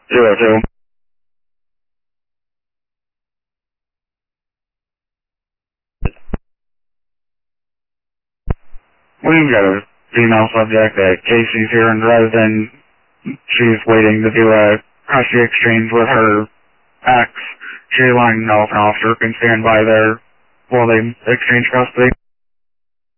02. We've got a female subject at Casey's here in Dresden. She's waiting to do a custody exchange with her ex. She's wanting to know if an officer can stand by there while they exchange custody.